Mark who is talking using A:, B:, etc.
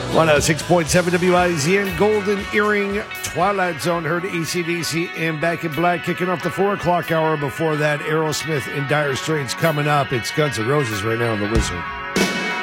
A: 106.7 WIZN Golden Earring Twilight Zone. Heard AC/DC and Back in Black kicking off the 4 o'clock hour. Before that, Aerosmith and Dire Straits coming up. It's Guns N' Roses right now on The Wizard.